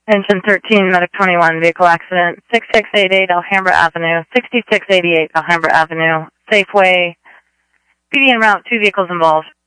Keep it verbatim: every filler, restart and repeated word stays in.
Engine thirteen, Medic twenty-one, vehicle accident, six six eight eight Alhambra Avenue, sixty-six eighty-eight Alhambra Avenue, Safeway, P D en route, two vehicles involved.